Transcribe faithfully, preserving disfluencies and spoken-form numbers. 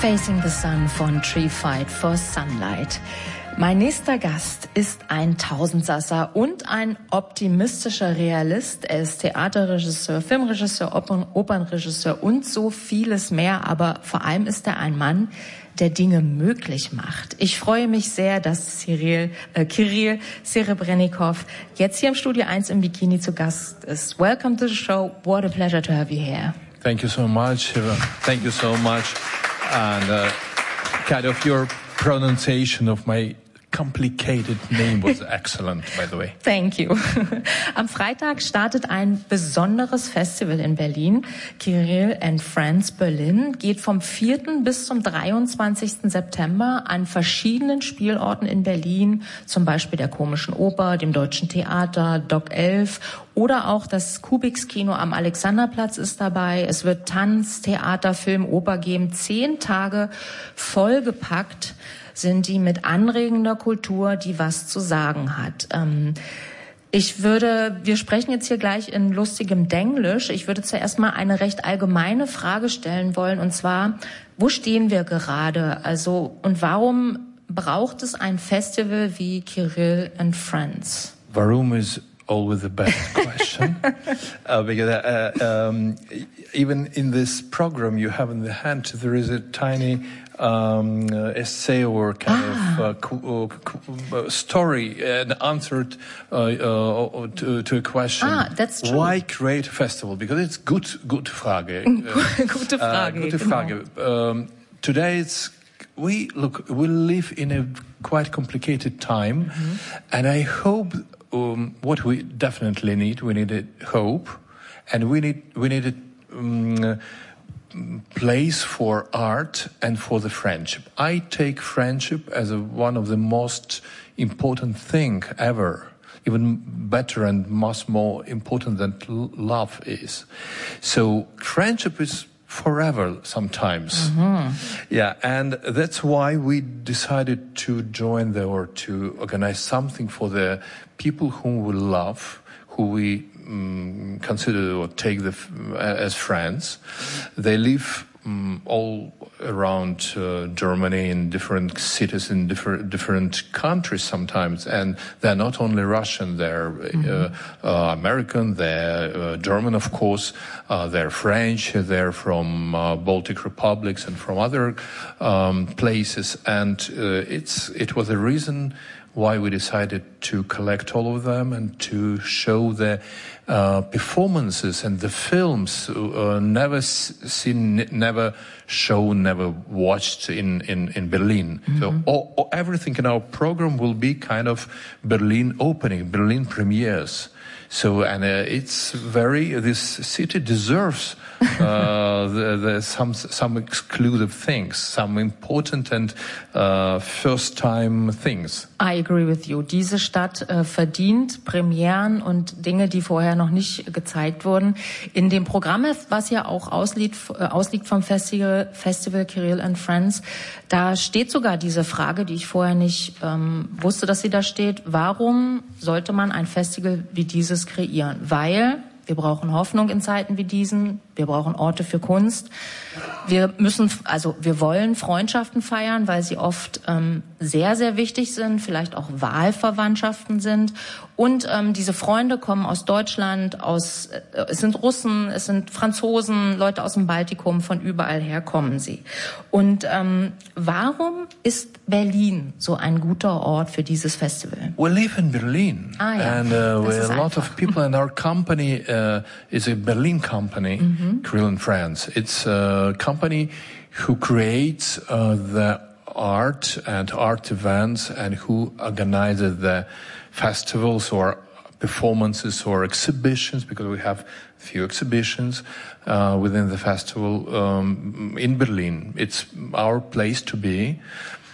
Facing the Sun von Tree Fight for Sunlight. Mein nächster Gast ist ein Tausendsasser und ein optimistischer Realist. Er ist Theaterregisseur, Filmregisseur, Opern, Opernregisseur und so vieles mehr. Aber vor allem ist er ein Mann, der Dinge möglich macht. Ich freue mich sehr, dass Cyril, äh, Kirill Serebrennikov jetzt hier im Studio eins im Bikini zu Gast ist. Welcome to the show. What a pleasure to have you here. Thank you so much. Thank you so much. And uh, kind of your pronunciation of my complicated name was excellent, by the way. Thank you. Am Freitag startet ein besonderes Festival in Berlin. Kirill and Friends Berlin geht vom vierten bis zum dreiundzwanzigsten September an verschiedenen Spielorten in Berlin, zum Beispiel der Komischen Oper, dem Deutschen Theater, Doc elf oder auch das Kubix Kino am Alexanderplatz ist dabei. Es wird Tanz, Theater, Film, Oper geben. Zehn Tage vollgepackt sind die mit anregender Kultur, die was zu sagen hat. Ähm, ich würde, wir sprechen jetzt hier gleich in lustigem Denglisch. Ich würde zuerst mal eine recht allgemeine Frage stellen wollen, und zwar, wo stehen wir gerade? Also, und warum braucht es ein Festival wie Kirill and Friends? Warum is always the best question. uh, because uh, um, even in this program you have in the hand, there is a tiny um, uh, essay or kind ah. of uh, co- co- story and answered uh, uh, to, to a question. Ah, that's true. Why create a festival? Because it's good, good Frage. Gute Frage. Uh, gute Frage. Genau. Um, today it's we look we live in a quite complicated time, mm-hmm. and I hope. Um, what we definitely need, we need a hope, and we need we need a um, place for art and for the friendship. I take friendship as a, one of the most important thing ever, even better and much more important than love is. So friendship is forever sometimes. Mm-hmm. Yeah, and that's why we decided to join the, or to organize something for the people whom we love, who we um, consider or take the, uh, as friends. They live um, all around uh, Germany, in different cities, in different different countries sometimes, and they're not only Russian, they're mm-hmm. uh, uh, American, they're uh, German, of course, uh, they're French, they're from uh, Baltic republics and from other um, places, and uh, it's it was a reason why we decided to collect all of them and to show the uh, performances and the films uh, never seen, never shown, never watched in, in, in Berlin. Mm-hmm. So all, all, everything in our program will be kind of Berlin opening, Berlin premieres. So, and uh, it's very, this city deserves uh, the, the, some some exclusive things, some important and uh, first-time things. I agree with you. Diese Stadt äh, verdient Premieren und Dinge, die vorher noch nicht gezeigt wurden. In dem Programm, was ja auch ausliegt, äh, ausliegt vom Festival, Festival Kirill and Friends, da steht sogar diese Frage, die ich vorher nicht ähm, wusste, dass sie da steht. Warum sollte man ein Festival wie dieses kreieren? Weil wir brauchen Hoffnung in Zeiten wie diesen. Wir brauchen Orte für Kunst. Wir müssen, also wir wollen Freundschaften feiern, weil sie oft ähm, sehr, sehr wichtig sind, vielleicht auch Wahlverwandtschaften sind. Und ähm, diese Freunde kommen aus Deutschland, aus äh, es sind Russen, es sind Franzosen, Leute aus dem Baltikum, von überall her kommen sie. Und ähm, warum ist Berlin so ein guter Ort für dieses Festival? We live in Berlin, ah, ja. and uh, a lot of people in our company uh, is a Berlin company. Mm-hmm. Kirill and Friends. It's a company who creates uh, the art and art events and who organizes the festivals or performances or exhibitions, because we have a few exhibitions uh, within the festival um, in Berlin. It's our place to be.